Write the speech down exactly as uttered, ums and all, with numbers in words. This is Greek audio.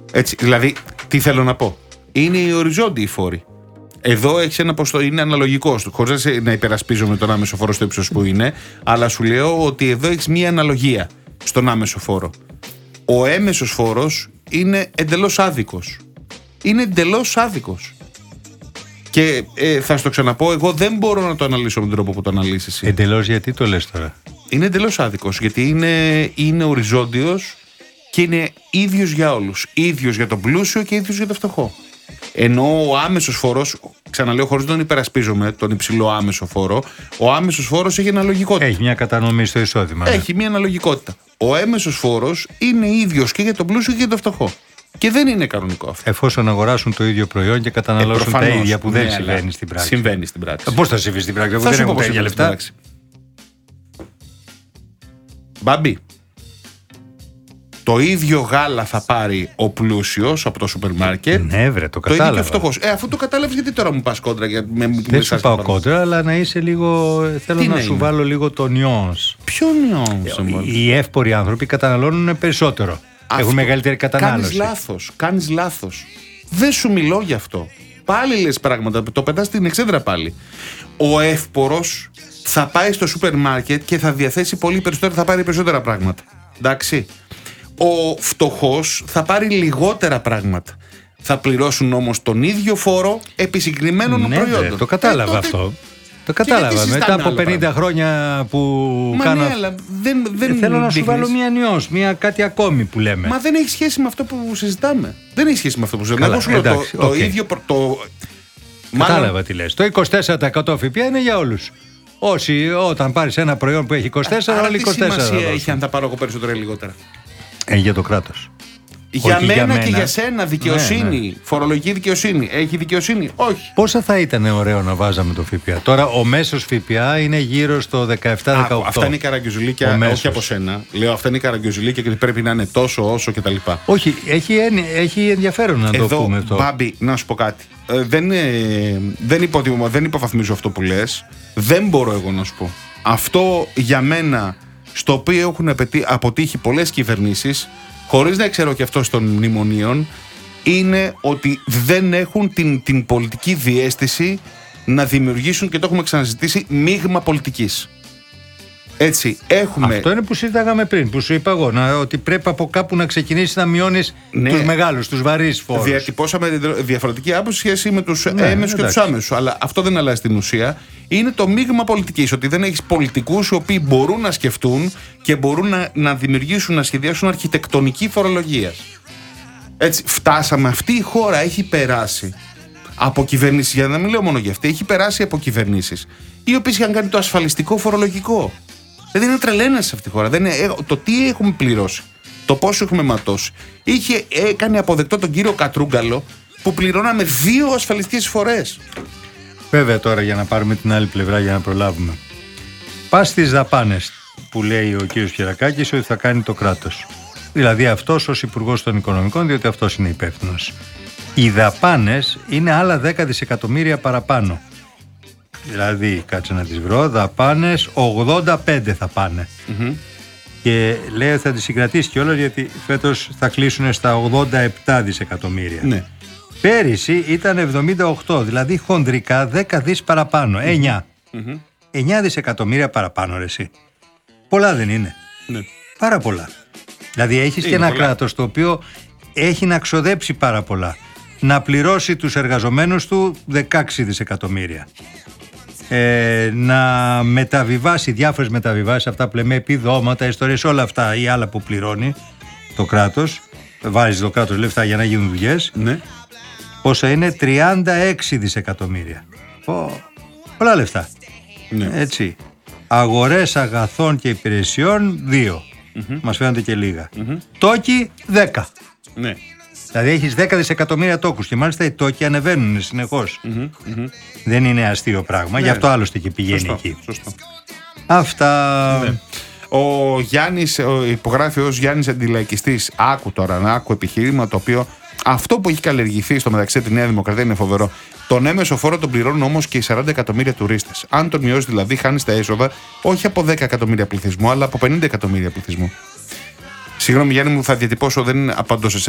Έτσι, δηλαδή, τι θέλω να πω. Είναι οι οριζόντιοι φόροι. Εδώ έχεις ένα ποστό, είναι αναλογικό, χωρίς να υπερασπίζομαι τον άμεσο φόρο στο ύψος που είναι, αλλά σου λέω ότι εδώ έχεις μία αναλογία στον άμεσο φόρο. Ο έμεσος φόρος είναι εντελώς άδικος. Είναι εντελώς άδικος. Και ε, θα στο ξαναπώ, εγώ δεν μπορώ να το αναλύσω με τον τρόπο που το αναλύσεις εσύ. Εντελώς, γιατί το λες τώρα? Είναι εντελώς άδικος, γιατί είναι, είναι οριζόντιος και είναι ίδιος για όλους. Ίδιος για τον πλούσιο και ίδιος για τον φτωχό. Ενώ ο άμεσος φόρος, ξαναλέω χωρίς να τον υπερασπίζομαι, τον υψηλό άμεσο φόρο, ο άμεσος φόρος έχει αναλογικότητα. Έχει μια κατανομή στο εισόδημα. Έχει μια αναλογικότητα. Ο έμεσος φόρος είναι ίδιος και για τον πλούσιο και για τον φτωχό. Και δεν είναι κανονικό αυτό. Εφόσον αγοράσουν το ίδιο προϊόν και καταναλώσουν ε, προφανώς, τα ίδια που δεν ναι, συμβαίνει στην πράξη. Συμβαίνει στην πράξη. Πώς θα συμβεί στην πράξη, αφού δεν έχουν τα ίδια λεφτά. Μπάμπη, το ίδιο γάλα θα πάρει ο πλούσιος από το σούπερ μάρκετ. Ναι, βρε, το κατάλαβα. Το ίδιο και ο φτωχός. Ε, αφού το κατάλαβες, γιατί τώρα μου πας κόντρα? Για, με, δεν σου πάω κόντρα, αλλά να είσαι λίγο. Θέλω Τι να, να σου είμαι? βάλω λίγο το νιόνς. Ποιο νιόνς? Ε, οι εύποροι άνθρωποι καταναλώνουν περισσότερο. Αυτό. Έχουν μεγαλύτερη κατανάλωση. Κάνεις λάθος. Κάνεις λάθος. Δεν σου μιλώ γι' αυτό. Πάλι λες πράγματα. Το πετάς στην εξέδρα πάλι. Ο εύπορος θα πάει στο σούπερ μάρκετ και θα διαθέσει πολύ περισσότερα, θα πάρει περισσότερα πράγματα. Εντάξει. Ο φτωχός θα πάρει λιγότερα πράγματα. Θα πληρώσουν όμως τον ίδιο φόρο επί συγκεκριμένων ναι, προϊόντων. Το κατάλαβα ε, τότε... αυτό. Το κατάλαβα. Μετά από πενήντα πράγμα. χρόνια που Μα κάνω. Ναι, αλλά δεν, δεν θέλω να δείχνεις. σου βάλω μία νιός, μία κάτι ακόμη που λέμε. Μα δεν έχει σχέση με αυτό που συζητάμε. Δεν έχει σχέση με αυτό που συζητάμε. Εγώ σου λέω το, το okay. ίδιο. Το... Κατάλαβα Μάλλον... τι λες. Το είκοσι τέσσερα τοις εκατό ΦΠΑ είναι για όλους. Όσοι όταν πάρεις ένα προϊόν που έχει είκοσι τέσσερα, όλοι είκοσι τέσσερα. Τι σημασία έχει αν θα πάρω εγώ περισσότερα ή λιγότερα? Ε, για το κράτος. Για μένα, για μένα και για σένα δικαιοσύνη, ναι, ναι. Φορολογική δικαιοσύνη. Έχει δικαιοσύνη? Όχι. Πόσα θα ήταν ωραίο να βάζαμε το ΦΠΑ? Τώρα ο μέσος ΦΠΑ είναι γύρω στο δεκαεπτά δεκαοκτώ. Αυτά είναι οι καραγκιουζιλίκια, όχι από σένα. Λέω αυτά είναι οι καραγκιουζιλίκια και πρέπει να είναι τόσο όσο κτλ. Όχι, έχει, έχει ενδιαφέρον να Εδώ, το πούμε αυτό. Μπάμπη, να σου πω κάτι. Ε, δεν, ε, δεν, υποτιμώ, δεν υποβαθμίζω αυτό που λες. Δεν μπορώ εγώ να σου πω. Αυτό για μένα, στο οποίο έχουν αποτύχει πολλές κυβερνήσεις, χωρίς να ξέρω και αυτό των μνημονίων, είναι ότι δεν έχουν την, την πολιτική διαίσθηση να δημιουργήσουν, και το έχουμε ξαναζητήσει, μείγμα πολιτικής. Έτσι, έχουμε... Αυτό είναι που συζητάγαμε πριν, που σου είπα εγώ, να, ότι πρέπει από κάπου να ξεκινήσεις να μειώνεις ναι, τους μεγάλους, τους βαρύς φόρους. Διατυπώσαμε διαφορετική άποψη σχέση με τους ναι, έμεσους και τους άμεσους, αλλά αυτό δεν αλλάζει την ουσία. Είναι το μείγμα πολιτικής, ότι δεν έχεις πολιτικούς οι οποίοι μπορούν να σκεφτούν και μπορούν να, να δημιουργήσουν, να σχεδιάσουν αρχιτεκτονική φορολογίας. Έτσι, φτάσαμε, αυτή η χώρα έχει περάσει από κυβερνήσεις, για να μην λέω μόνο για αυτή, έχει περάσει από κυβερνήσεις οι οποίες είχαν κάνει το ασφαλιστικό φορολογικό. Δηλαδή είναι τρελαίνες σε αυτή τη χώρα. Δεν είναι, το τι έχουμε πληρώσει, το πόσο έχουμε ματώσει. Είχε έκανε αποδεκτό τον κύριο Κατρούγκαλο που πληρώναμε δύο ασφαλιστικές φορές. Βέβαια τώρα, για να πάρουμε την άλλη πλευρά για να προλάβουμε. Πας στις δαπάνες που λέει ο κύριος Πιερακάκης ότι θα κάνει το κράτος. Δηλαδή αυτός ως Υπουργός των Οικονομικών, διότι αυτός είναι υπεύθυνος. Οι δαπάνες είναι άλλα δέκα δισεκατομμύρια παραπάνω. Δηλαδή, κάτσε να τις βρω, δαπάνες ογδόντα πέντε θα πάνε. Mm-hmm. Και λέει ότι θα τις συγκρατήσει κιόλας, γιατί φέτος θα κλείσουν στα ογδόντα επτά δισεκατομμύρια. Ναι. Πέρυσι ήταν εβδομήντα οκτώ, δηλαδή χοντρικά δέκα δις παραπάνω, mm-hmm. εννιά. Mm-hmm. εννιά δισεκατομμύρια παραπάνω, ρε εσύ. Πολλά δεν είναι? Ναι. Πάρα πολλά. Δηλαδή έχεις είναι και ένα πολλά. Κράτος το οποίο έχει να ξοδέψει πάρα πολλά. Να πληρώσει τους εργαζομένους του δεκαέξι δισεκατομμύρια. Ε, να μεταβιβάσει διάφορες μεταβιβάσεις, αυτά που λέμε επιδόματα, ιστορίες, όλα αυτά ή άλλα που πληρώνει το κράτος. Βάζει το κράτος λεφτά για να γίνουν δουλειές. Ναι. Πόσα είναι? τριάντα έξι δισεκατομμύρια. Πω, πολλά λεφτά. Ναι. Έτσι. Αγορές αγαθών και υπηρεσιών δύο. Mm-hmm. Μας φαίνονται και λίγα. Mm-hmm. Τόκοι δέκα. Ναι. Δηλαδή έχεις δέκα δισεκατομμύρια τόκους και μάλιστα οι τόκοι ανεβαίνουν συνεχώς. Mm-hmm. Mm-hmm. Δεν είναι αστείο πράγμα, ναι. Γι' αυτό άλλωστε και πηγαίνει σωστό, εκεί. Σωστό. Αυτά. Ναι. Ο Γιάννης, ο υπογράφει ως Γιάννης αντιλαϊκιστής. Άκου τώρα, να άκου επιχείρημα το οποίο αυτό που έχει καλλιεργηθεί στο μεταξύ τη Νέα Δημοκρατία είναι φοβερό. Τον έμεσο φόρο τον πληρώνουν όμως και οι σαράντα εκατομμύρια τουρίστες. Αν τον μειώσει δηλαδή, χάνει τα έσοδα όχι από δέκα εκατομμύρια πληθυσμού, αλλά από πενήντα εκατομμύρια πληθυσμού. Συγγνώμη Γιάννη μου, θα διατυπώσω, δεν απαντώ σε